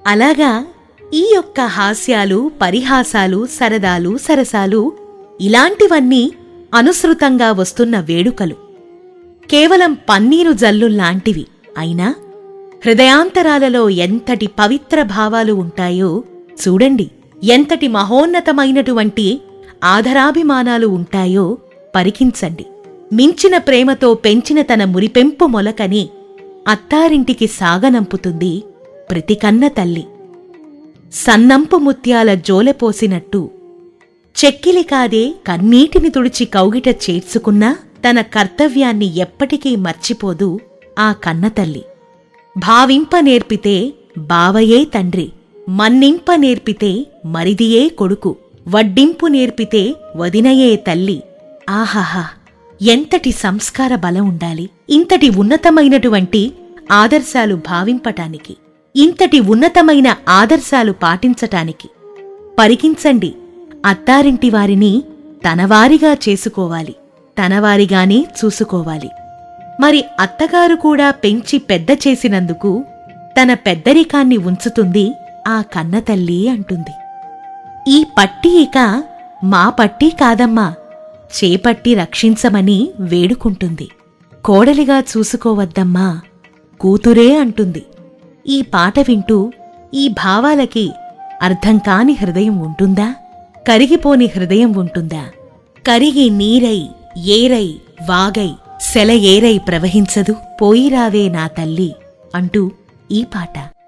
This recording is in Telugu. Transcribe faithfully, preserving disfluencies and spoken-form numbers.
అలాగా ఈ యొక్క హాస్యాలు, పరిహాసాలు, సరదాలు, సరసాలు ఇలాంటివన్నీ అనుసృతంగా వస్తున్న వేడుకలు కేవలం పన్నీరు జల్లుల్లాంటివి. అయినా హృదయాంతరాలలో ఎంతటి పవిత్ర భావాలు ఉంటాయో చూడండి, ఎంతటి మహోన్నతమైనటువంటి ఆదరాభిమానాలు ఉంటాయో పరికించండి. మించిన ప్రేమతో పెంచిన తన మురిపెంపు మొలకని అత్తారింటికి సాగనంపుతుంది ప్రతి కన్న తల్లి. సన్నంపు ముత్యాల జోలెపోసినట్టు చెక్కిలి కాదే కన్నీటిని తుడిచి కౌగిట చేర్చుకున్నా తన కర్తవ్యాన్ని ఎప్పటికీ మర్చిపోదు ఆ కన్నతల్లి. భావింప నేర్పితే బావయే తండ్రి, మన్నింప నేర్పితే మరిదియే కొడుకు, వడ్డింపు నేర్పితే వదినయే తల్లి. ఆహాహా, ఎంతటి సంస్కార బలం ఉండాలి ఇంతటి ఉన్నతమైనటువంటి ఆదర్శాలు భావింపటానికి, ఇంతటి ఉన్నతమైన ఆదర్శాలు పాటించటానికి. పరికించండి, అత్తారింటివారిని తనవారిగా చేసుకోవాలి, తనవారిగానే చూసుకోవాలి. మరి అత్తగారు కూడా పెంచి పెద్ద చేసినందుకు తన పెద్దరికాన్ని ఉంచుతుంది ఆ కన్నతల్లి అంటుంది. ఈ పట్టి ఇక మా పట్టి కాదమ్మా, చేపట్టి రక్షించమని వేడుకుంటుంది. కోడలిగా చూసుకోవద్దమ్మా, కూతురే అంటుంది. ఈ పాట వింటూ ఈ భావాలకి అర్థం కాని హృదయం ఉంటుందా? కరిగిపోని హృదయం ఉంటుందా? కరిగి నీరై ఏరై వాగై సెల ఏరై ప్రవహించదు పోయిరావే నా తల్లి అంటూ ఈ పాట.